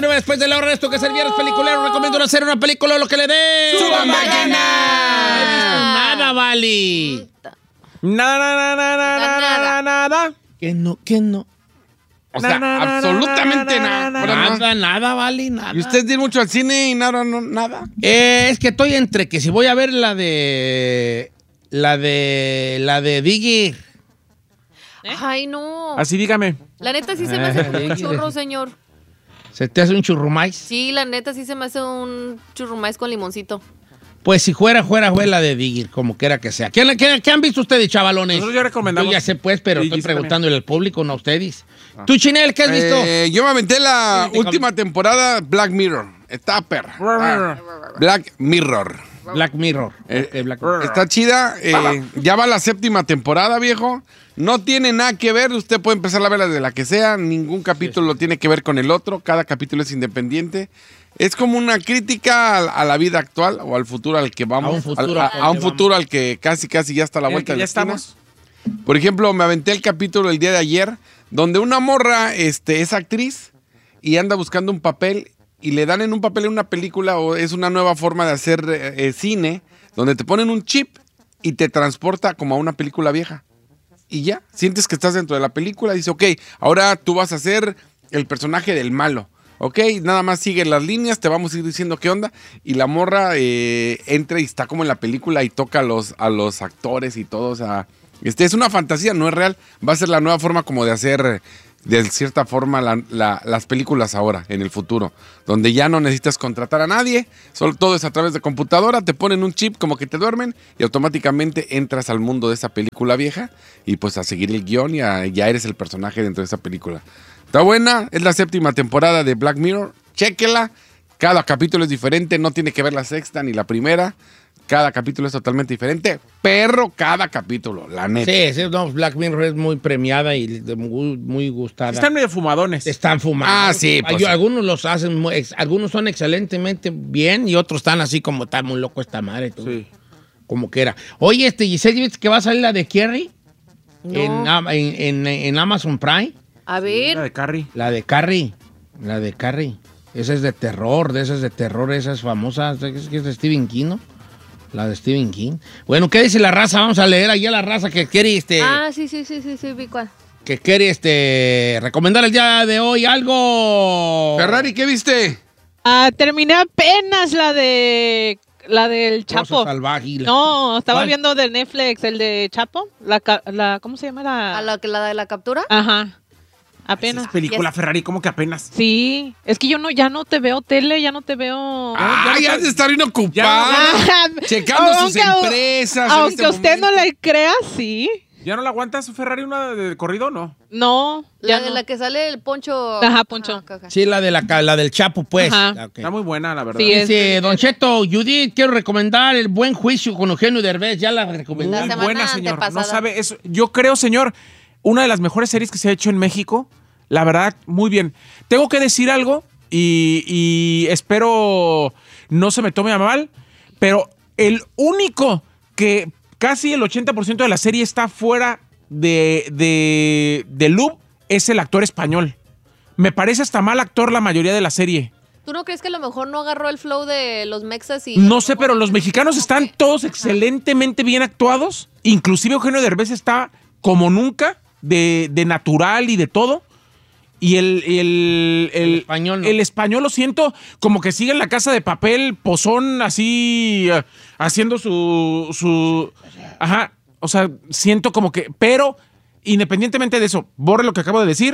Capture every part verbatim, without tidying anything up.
veintinueve después de la hora. Esto que es el viernes peliculero. Recomiendo hacer una película lo que le dé. ¡Suban ballena! No he visto nada, Vali. Nada, nada, nada, nada, nada. Que no, que no. O sea, Na, na, absolutamente na, na, nada. na, Bueno, Nada, nada, Vali, nada. ¿Y usted viene mucho al cine y nada, no, nada? Eh, es que estoy entre que si voy a ver la de... La de... La de Diggy. Ay, no. Así dígame. La neta sí se me hace como un churro, señor. ¿Se te hace un churrumais? Sí, la neta sí se me hace un churrumais con limoncito. Pues si fuera, fuera, fuera la de Diggy, como quiera que sea. ¿Qué, qué, qué han visto ustedes, chavalones? Nosotros ya recomendamos. Yo ya sé, pues, pero Y estoy Gis preguntándole al público, no a ustedes. ¿Tú, Chinel, qué has visto? Eh, yo me aventé la Sí, te última temporada Black Mirror. Está perra. Ah, Black Mirror. Black Mirror. Eh, Ok, Black Mirror. Está chida. eh, ya va la séptima temporada, viejo. No tiene nada que ver. Usted puede empezar a verla de la que sea. Ningún capítulo tiene que ver con el otro. Cada capítulo es independiente. Es como una crítica a, a la vida actual o al futuro al que vamos. A un futuro Al- a, al que a un vamos. futuro al que casi, casi ya está a la En el vuelta que de ya la esquina. estamos. Por ejemplo, me aventé el capítulo el día de ayer, donde una morra este, es actriz y anda buscando un papel y le dan en un papel en una película o es una nueva forma de hacer eh, eh, cine, donde te ponen un chip y te transporta como a una película vieja. Y ya, sientes que estás dentro de la película y dice, ok, ahora tú vas a ser el personaje del malo. Ok, nada más sigue las líneas, te vamos a ir diciendo qué onda. Y la morra eh, entra y está como en la película y toca a los, a los actores y todo. O sea, este, es una fantasía, no es real. Va a ser la nueva forma como de hacer, de cierta forma, la- la- las películas ahora, en el futuro. Donde ya no necesitas contratar a nadie, solo todo es a través de computadora, te ponen un chip como que te duermen y automáticamente entras al mundo de esa película vieja y pues a seguir el guión y a- ya eres el personaje dentro de esa película. Está buena, es la séptima temporada de Black Mirror. Chéquela. Cada capítulo es diferente, no tiene que ver la sexta ni la primera. Cada capítulo es totalmente diferente. Perro cada capítulo, la neta. Sí, sí, no, Black Mirror es muy premiada y de- muy, muy gustada. Están medio fumadones. Están fumando. Ah, sí, pues Ay, sí. Algunos los hacen, muy ex- algunos son excelentemente bien y otros están así como, está muy loco esta madre. Tú. Sí. Como que era. Oye, este, Giselle, ¿viste que va a salir la de Carrie? No. En, Am- en, en- en Amazon Prime. A La ver. de Carrie. La de Carrie. La de Carrie. Esa es de terror, de esas de terror, esas famosas. Es que es de Stephen King, ¿no? La de Stephen King. Bueno, ¿qué dice la raza? Vamos a leer allá la raza que quiere, este, Ah, sí, sí, sí, sí, sí, vi cuál. que quiere, este, recomendar el día de hoy algo. Ferrari, ¿qué viste? Ah, terminé apenas la de la del Rosa Chapo. Salvaje y la- No, estaba ¿Cuál? viendo de Netflix el de Chapo. La, ca- la ¿cómo se llama la? ¿A la, que la de la captura? Ajá. Apenas. Es película Yes. Ferrari, ¿cómo que apenas? Sí, es que yo no ya no te veo tele, ya no te veo. Ah, ya has de estar bien ocupado. Ah, Checando sus aunque- empresas. en Aunque este usted no momento. le crea, sí. ¿Ya no la aguantas Ferrari una de corrido o no? No, ya La de no. la que sale el poncho. Ajá, Poncho. ok, ok. Sí, la de la, ca- la del Chapo, pues. Ajá. Ok. Está muy buena, la verdad. Sí, es- Dice, Don Cheto, Judith, quiero recomendar El Buen Juicio con Eugenio Derbez. Ya la recomendé. La Muy semana buena, señor. No antepasada. sabe eso. Yo creo, señor, una de las mejores series que se ha hecho en México. La verdad, muy bien. Tengo que decir algo y, y espero no se me tome a mal, pero el único que casi el ochenta por ciento de la serie está fuera de, de, de loop es el actor español. Me parece hasta mal actor la mayoría de la serie. ¿Tú no crees que a lo mejor no agarró el flow de los mexas y... No sé, pero los mexicanos están todos excelentemente bien actuados. Inclusive Eugenio Derbez está como nunca, de, de natural y de todo. Y el, el, el, El español no. el español lo siento como que sigue en la Casa de Papel, pozón, así, eh, haciendo su, su... Ajá, o sea, siento como que... Pero, independientemente de eso, borre lo que acabo de decir.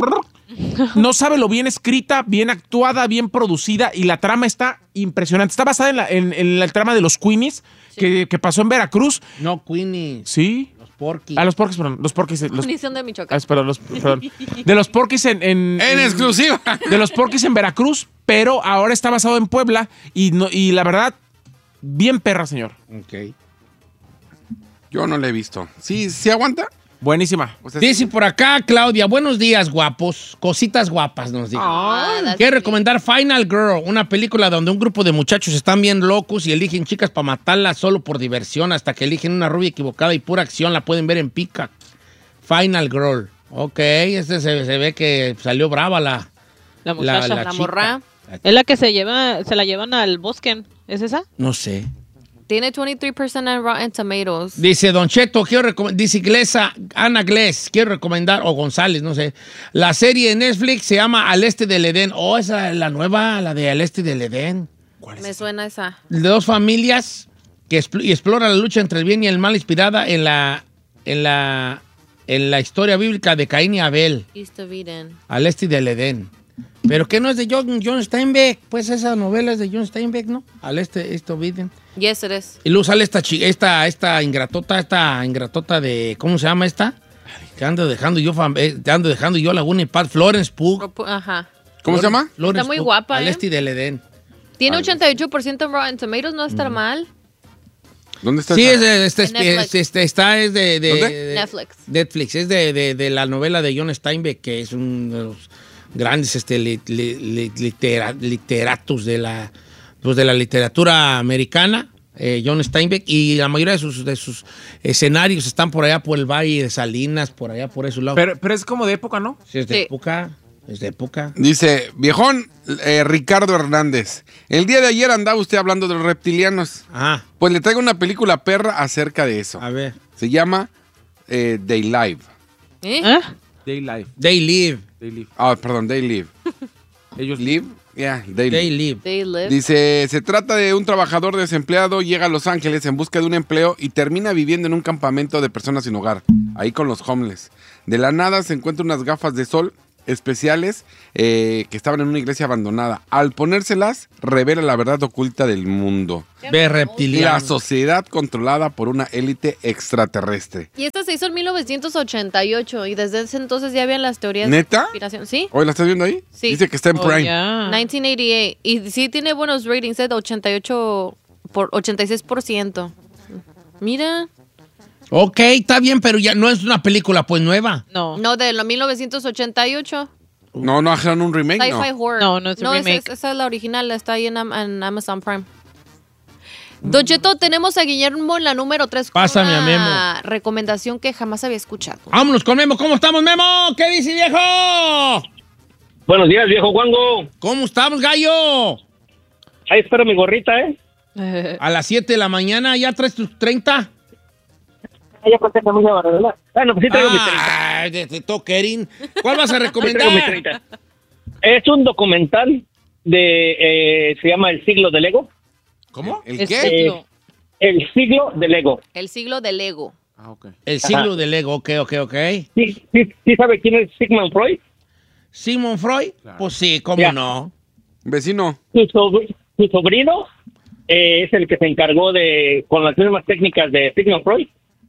No sabe lo bien escrita, bien actuada, bien producida y la trama está impresionante. Está basada en la, en, en la trama de los Queenies que, que pasó en Veracruz. No, Queenie. Sí. Los Porky. Ah, los Porquis, perdón. Los Porquis. Los, Munición de ah, Michoacán. perdón, los, perdón. De los Porquis en... En, En exclusiva. De los Porquis en Veracruz, pero ahora está basado en Puebla y, no, y la verdad, bien perra, señor. Ok. Yo no la he visto. ¿Sí, sí aguanta? Buenísima. O sea, Dice por acá, Claudia, buenos días, guapos. Cositas guapas, nos dijo. Ah, that's Quiero sweet. recomendar Final Girl, una película donde un grupo de muchachos están bien locos y eligen chicas para matarlas solo por diversión hasta que eligen una rubia equivocada y pura acción. La pueden ver en Peacock. Final Girl. Ok, este se, se ve que salió brava la, La muchacha. la La chica. morra. Es la que se lleva, se la llevan al bosque. ¿Es esa? No sé. Tiene veintitrés por ciento en Rotten Tomatoes. Dice Don Cheto, quiero recomendar, dice Glesa, Ana Glés, quiero recomendar, o González, no sé. La serie de Netflix se llama Al Este del Edén. Oh, esa es la nueva, la de Al Este del Edén. Me suena esa. De dos familias que expl- y explora la lucha entre el bien y el mal, inspirada en la, en la, en la historia bíblica de Caín y Abel. East of Eden. Al Este del Edén. Pero que no es de John, John Steinbeck. Pues esa novela es de John Steinbeck, ¿no? Al Este, East of Eden. Yes, it is. Y luego sale esta, chi- esta, esta ingratota, esta ingratota de, ¿cómo se llama esta? Que ando dejando yo, fam- eh, te ando dejando yo Laguna y Pat, Florence Pugh. Ajá. ¿Cómo se llama? Florence Está muy Pugh, guapa, Al ¿eh? Este del Edén. Tiene ochenta y ocho por ciento en Rotten Tomatoes, no está mal. ¿Dónde está Sí, esa? es de, este, En Netflix. es- este, está, es de, de- ¿Dónde? de- Netflix. Netflix, es de, de- de la novela de John Steinbeck, que es uno de los grandes este, li- li- li- litera- literatos de la, pues, de la literatura americana, eh, John Steinbeck, y la mayoría de sus, de sus escenarios están por allá por el Valle de Salinas, por allá por esos lados. Pero, pero es como de época, ¿no? Sí, es de Sí. época, es de época. Dice, viejón eh, Ricardo Hernández. El día de ayer andaba usted hablando de los reptilianos. Ah, Pues le traigo una película perra acerca de eso. a ver. Se llama eh, They Live. ¿Eh? ¿Ah? Day Live. They live, Day Live. Ah, perdón, They Live. Ellos Live? Yeah, They they Live. live. They live. Dice, se trata de un trabajador desempleado, llega a Los Ángeles en busca de un empleo y termina viviendo en un campamento de personas sin hogar, ahí con los homeless. De la nada se encuentra unas gafas de sol especiales eh, que estaban en una iglesia abandonada. Al ponérselas, revela la verdad oculta del mundo. Ve La reptiliano. sociedad controlada por una élite extraterrestre. Y esta se hizo en mil novecientos ochenta y ocho y desde ese entonces ya habían las teorías ¿Neta? de conspiración. ¿Sí? ¿Hoy la estás viendo ahí? Sí. Dice que está en Oh, Prime. ya. mil novecientos ochenta y ocho. Y sí tiene buenos ratings, ¿eh? De ochenta y ocho por ochenta y seis por ciento. Mira. Ok, está bien, pero ya no es una película pues nueva. No. No, de lo mil novecientos ochenta y ocho. No, no hicieron un remake, Sci-fi no. horror. No, no es un esa remake. es- esa es la original, está ahí en, Am- en Amazon Prime. Don Cheto, tenemos a Guillermo en la número tres. Pásame a una recomendación que jamás había escuchado. Vámonos con Memo. ¿Cómo estamos, Memo? ¿Qué dice, viejo? Buenos días, viejo Juango. ¿Cómo estamos, gallo? Ahí espero mi gorrita, ¿eh? A las siete de la mañana, ¿ya traes tus treinta? Ah, ya conté con mi ¿verdad? Bueno, pues sí traigo mi treinta. Ah, de, de toquerín. ¿Cuál vas a Sí traigo mi recomendar? treinta. Es un documental de, eh, se llama El siglo del ego. ¿Cómo? ¿El Es qué? siglo. El siglo del ego. El siglo del ego. Ah, ok. El siglo del ego, ok, ok, ok. ¿Sí, sí, sí sabe quién es Sigmund Freud? ¿Sigmund Freud? Claro. Pues sí, cómo Ya. no. Vecino. Su, sobr- su sobrino eh, es el que se encargó de, con las mismas técnicas de Sigmund Freud,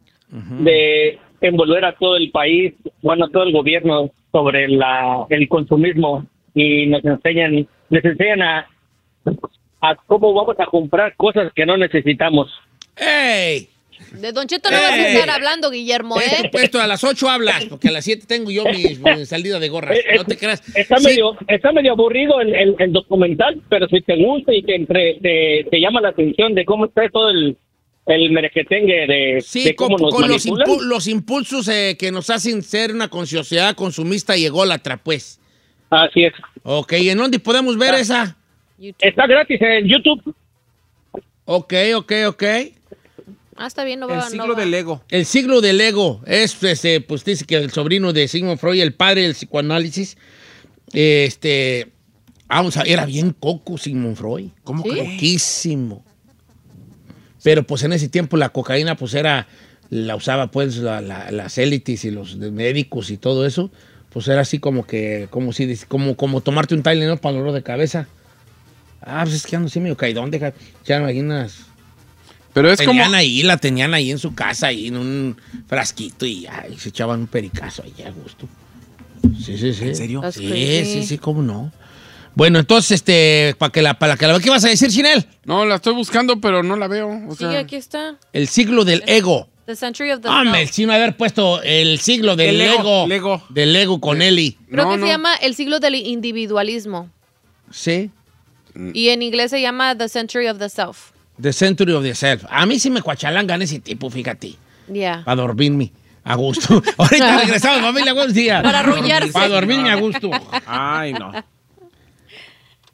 de envolver a todo el país, bueno, a todo el gobierno sobre la, el consumismo y nos enseñan, les enseñan a, a cómo vamos a comprar cosas que no necesitamos. ¡Ey! De Don Cheto no vas a ¡Ey! estar hablando, Guillermo, Esto ¿eh? puesto a las ocho hablas, porque a las siete tengo yo mi, mi salida de gorras. Eh, No te creas. Está Sí, medio, está medio aburrido el, el, el documental, pero si te gusta y te, entre, te, te llama la atención de cómo está todo el, el merequetengue de, Sí, de cómo con, nos con los, manipulan. impu- los impulsos eh, que nos hacen ser una sociedad consumista y ególatra, pues. Así es. Ok, ¿y en dónde podemos ver Ah. esa? YouTube. Está gratis en YouTube. Ok, ok, ok. Ah, está bien, no va El no siglo va. del ego. El siglo del ego es, este, pues dice que el sobrino de Sigmund Freud, el padre del psicoanálisis, este, vamos a, era bien coco Sigmund Freud. ¿Cómo ¿Sí? crees? Coquísimo. Pero pues en ese tiempo la cocaína pues era, la usaba pues la- la- las élites y los de médicos y todo eso. Pues era así como que, como si, como, como tomarte un Tylenol para el dolor de cabeza. Ah, pues es que ando así medio caidón, deja, ya me imaginas. Pero es como... Tenían ahí, la tenían ahí en su casa, ahí en un frasquito y ay, se echaban un pericazo ahí a gusto. Sí, sí, sí. ¿En serio? That's Sí, crazy. sí, sí, cómo no. Bueno, entonces, este, para que la, para que la, ¿qué vas a decir, Chinel? No, la estoy buscando, pero no la veo. O Sí, sea, aquí está. El siglo del ego. The Century of the Hombre, Self. sin haber puesto el siglo del El ego, ego. Lego. Del ego con Eli. Creo no, que no. se llama el siglo del individualismo. Sí. Y en inglés se llama The Century of the Self. The Century of the Self. A mí sí me cuachalangan ese tipo, fíjate. Yeah. Para dormirme a gusto. Ahorita regresamos, familia, buenos días. Para arrullarse. Para dormirme a gusto. Ay, no.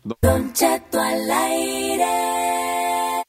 Don Cheto al aire.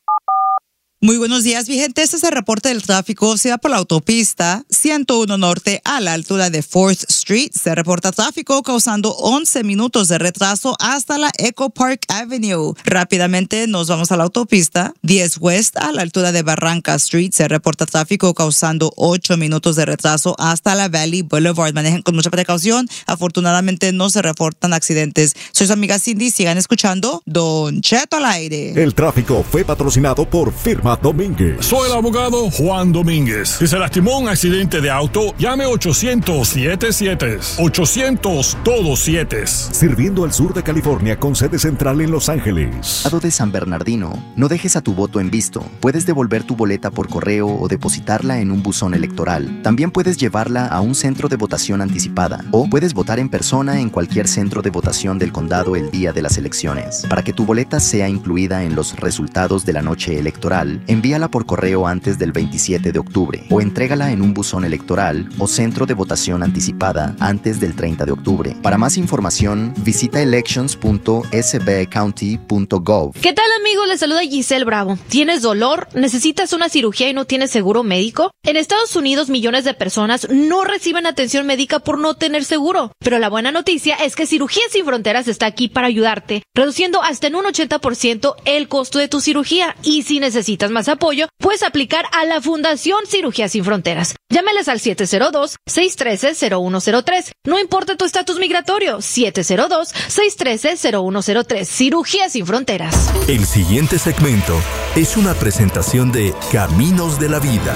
Muy buenos días, mi gente. Este es el reporte del tráfico. Se va por la autopista ciento uno Norte a la altura de fourth Street. Se reporta tráfico causando once minutos de retraso hasta la Echo Park Avenue. Rápidamente nos vamos a la autopista diez West a la altura de Barranca Street. Se reporta tráfico causando ocho minutos de retraso hasta la Valley Boulevard. Manejen con mucha precaución. Afortunadamente no se reportan accidentes. Soy su amiga Cindy. Sigan escuchando Don Cheto al aire. El tráfico fue patrocinado por Firma Domínguez. Soy el abogado Juan Domínguez. Si se lastimó un accidente de auto, llame ochocientos siete siete. ochocientos todos siete. Sirviendo al sur de California con sede central en Los Ángeles. Lado de San Bernardino, no dejes a tu voto en visto. Puedes devolver tu boleta por correo o depositarla en un buzón electoral. También puedes llevarla a un centro de votación anticipada o puedes votar en persona en cualquier centro de votación del condado el día de las elecciones. Para que tu boleta sea incluida en los resultados de la noche electoral, envíala por correo antes del veintisiete de octubre o entrégala en un buzón electoral o centro de votación anticipada antes del treinta de octubre. Para más información, visita elections punto s b county punto gov. ¿Qué tal, amigos? Les saluda Giselle Bravo. ¿Tienes dolor? ¿Necesitas una cirugía y no tienes seguro médico? En Estados Unidos, millones de personas no reciben atención médica por no tener seguro. Pero la buena noticia es que Cirugías Sin Fronteras está aquí para ayudarte, reduciendo hasta en un ochenta por ciento el costo de tu cirugía. Y si necesitas más apoyo, puedes aplicar a la Fundación Cirugías Sin Fronteras. Llámales al siete cero dos, seis uno tres, cero uno cero tres. No importa tu estatus migratorio, siete cero dos, seis uno tres, cero uno cero tres. Cirugías Sin Fronteras. El siguiente segmento es una presentación de Caminos de la Vida.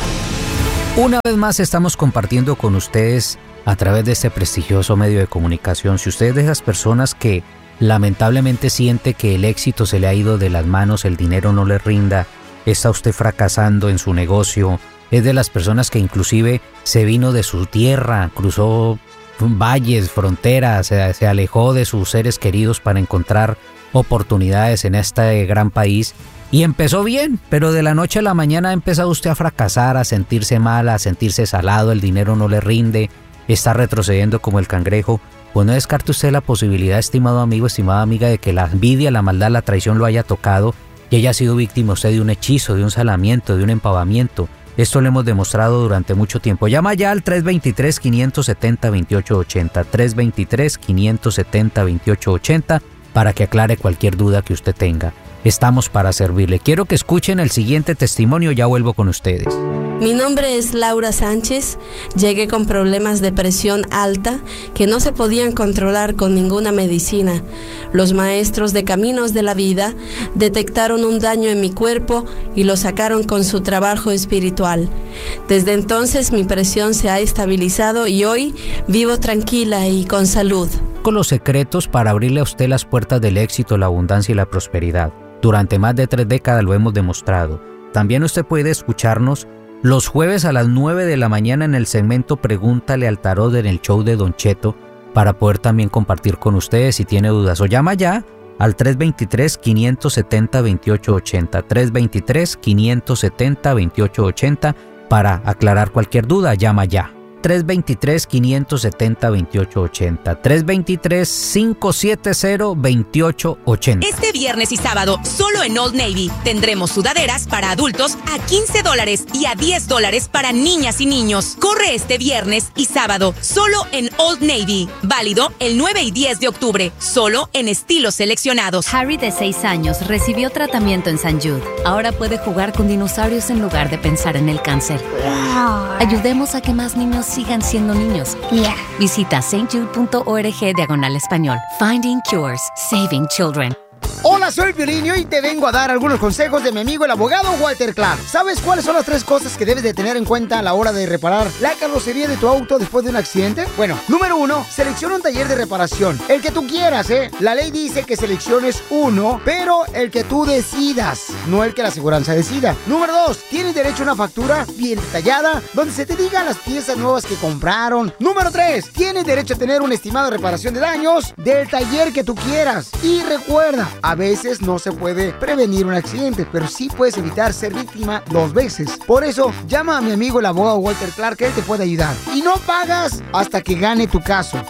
Una vez más estamos compartiendo con ustedes a través de este prestigioso medio de comunicación. Si usted es de esas personas que lamentablemente siente que el éxito se le ha ido de las manos, el dinero no le rinda, está usted fracasando en su negocio, es de las personas que inclusive se vino de su tierra, cruzó valles, fronteras, se, se alejó de sus seres queridos para encontrar oportunidades en este gran país y empezó bien, pero de la noche a la mañana ha empezado usted a fracasar, a sentirse mal, a sentirse salado, el dinero no le rinde, está retrocediendo como el cangrejo. Pues no descarte usted la posibilidad, estimado amigo, estimada amiga, de que la envidia, la maldad, la traición lo haya tocado y haya sido víctima usted de un hechizo, de un salamiento, de un empavamiento. Esto lo hemos demostrado durante mucho tiempo. Llama ya al tres dos tres, cinco siete cero, dos ocho ocho cero, tres dos tres, cinco siete cero, dos ocho ocho cero para que aclare cualquier duda que usted tenga. Estamos para servirle. Quiero que escuchen el siguiente testimonio, ya vuelvo con ustedes. Mi nombre es Laura Sánchez. Llegué con problemas de presión alta que no se podían controlar con ninguna medicina. Los maestros de Caminos de la Vida detectaron un daño en mi cuerpo y lo sacaron con su trabajo espiritual. Desde entonces mi presión se ha estabilizado y hoy vivo tranquila y con salud. Con los secretos para abrirle a usted las puertas del éxito, la abundancia y la prosperidad. Durante más de tres décadas lo hemos demostrado. También usted puede escucharnos los jueves a las nueve de la mañana en el segmento Pregúntale al Tarot en el show de Don Cheto para poder también compartir con ustedes si tiene dudas. O llama ya al tres dos tres, cinco siete cero, dos ocho ocho cero, tres dos tres, cinco siete cero, dos ocho ocho cero para aclarar cualquier duda. Llama ya. tres dos tres, cinco siete cero, dos ocho ocho cero, tres dos tres, cinco siete cero, dos ocho ocho cero. Este viernes y sábado, solo en Old Navy, tendremos sudaderas para adultos a quince dólares y a diez dólares para niñas y niños. Corre este viernes y sábado, solo en Old Navy. Válido el nueve y diez de octubre, solo en estilos seleccionados. Harry, de seis años, recibió tratamiento en Saint Jude. Ahora puede jugar con dinosaurios en lugar de pensar en el cáncer. Ayudemos a que más niños sigan siendo niños. Yeah. Visita saintjude.org diagonal español. Finding Cures, Saving Children. Hola, soy Piolín y hoy te vengo a dar algunos consejos de mi amigo el abogado Walter Clark. ¿Sabes cuáles son las tres cosas que debes de tener en cuenta a la hora de reparar la carrocería de tu auto después de un accidente? Bueno, número uno, selecciona un taller de reparación. El que tú quieras, ¿eh? La ley dice que selecciones uno, pero el que tú decidas, no el que la aseguranza decida. Número dos, tienes derecho a una factura bien detallada donde se te digan las piezas nuevas que compraron. Número tres, tienes derecho a tener un estimado de reparación de daños del taller que tú quieras. Y recuerda, a veces no se puede prevenir un accidente, pero sí puedes evitar ser víctima dos veces. Por eso, llama a mi amigo el abogado Walter Clark, que él te puede ayudar. Y no pagas hasta que gane tu caso.